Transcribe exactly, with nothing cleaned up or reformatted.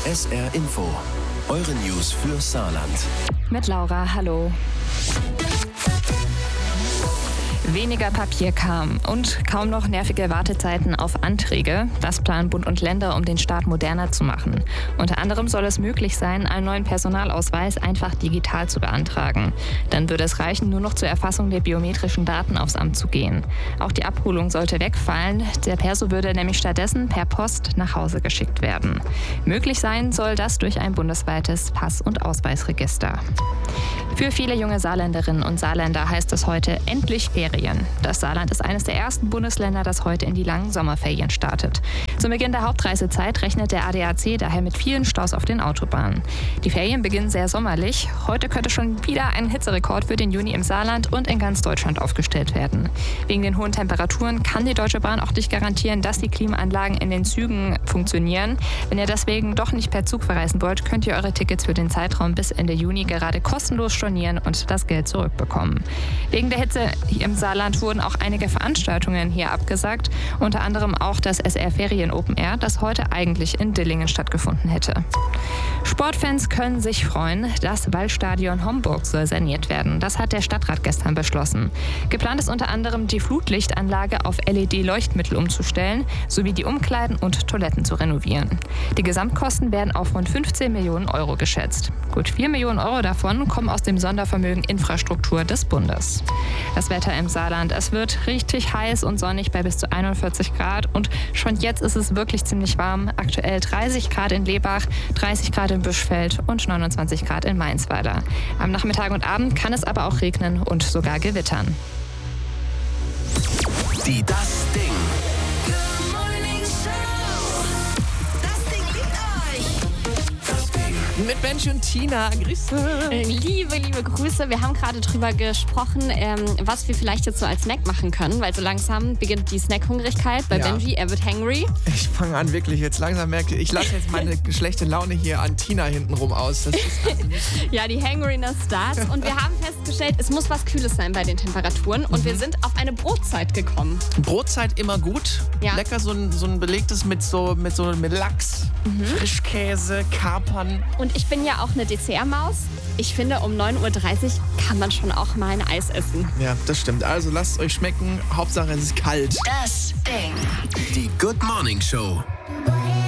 S R Info. Eure News für Saarland. Mit Laura, hallo. Weniger Papierkram und kaum noch nervige Wartezeiten auf Anträge. Das planen Bund und Länder, um den Staat moderner zu machen. Unter anderem soll es möglich sein, einen neuen Personalausweis einfach digital zu beantragen. Dann würde es reichen, nur noch zur Erfassung der biometrischen Daten aufs Amt zu gehen. Auch die Abholung sollte wegfallen. Der Perso würde nämlich stattdessen per Post nach Hause geschickt werden. Möglich sein soll das durch ein bundesweites Pass- und Ausweisregister. Für viele junge Saarländerinnen und Saarländer heißt es heute endlich Ferien. Das Saarland ist eines der ersten Bundesländer, das heute in die langen Sommerferien startet. Zum Beginn der Hauptreisezeit rechnet der A D A C daher mit vielen Staus auf den Autobahnen. Die Ferien beginnen sehr sommerlich. Heute könnte schon wieder ein Hitzerekord für den Juni im Saarland und in ganz Deutschland aufgestellt werden. Wegen den hohen Temperaturen kann die Deutsche Bahn auch nicht garantieren, dass die Klimaanlagen in den Zügen funktionieren. Wenn ihr deswegen doch nicht per Zug verreisen wollt, könnt ihr eure Tickets für den Zeitraum bis Ende Juni gerade kostenlos stornieren und das Geld zurückbekommen. Wegen der Hitze hier im Saarland wurden auch einige Veranstaltungen hier abgesagt, unter anderem auch das S R Ferien Open Air, das heute eigentlich in Dillingen stattgefunden hätte. Sportfans können sich freuen, das Waldstadion Homburg soll saniert werden. Das hat der Stadtrat gestern beschlossen. Geplant ist unter anderem, die Flutlichtanlage auf L E D-Leuchtmittel umzustellen, sowie die Umkleiden und Toiletten zu renovieren. Die Gesamtkosten werden auf rund fünfzehn Millionen Euro geschätzt. Gut vier Millionen Euro davon kommen aus dem Sondervermögen Infrastruktur des Bundes. Das Wetter im Saarland. Es wird richtig heiß und sonnig bei bis zu einundvierzig Grad und schon jetzt ist es wirklich ziemlich warm. Aktuell dreißig Grad in Lebach, dreißig Grad in Büschfeld und neunundzwanzig Grad in Mainzweiler. Am Nachmittag und Abend kann es aber auch regnen und sogar gewittern. Die Das Ding. Mit Benji und Tina. Grüße. Liebe, liebe Grüße. Wir haben gerade drüber gesprochen, ähm, was wir vielleicht jetzt so als Snack machen können, weil so langsam beginnt die Snackhungrigkeit bei Ja. Benji. Er wird hangry. Ich fange an, wirklich jetzt langsam merke ich, lasse jetzt meine schlechte Laune hier an Tina hintenrum aus. Das ist also nicht Ja, die Hangriness starts. Und wir haben festgestellt, es muss was Kühles sein bei den Temperaturen. Und Mhm. wir sind auf eine Brotzeit gekommen. Brotzeit immer gut. Ja. Lecker, so ein, so ein belegtes mit so mit so mit Lachs, Frischkäse, Kapern. Und ich bin ja auch eine Dessert-Maus. Ich finde, um neun Uhr dreißig kann man schon auch mal ein Eis essen. Ja, das stimmt. Also lasst es euch schmecken. Hauptsache es ist kalt. Das Ding. Die Good Morning Show.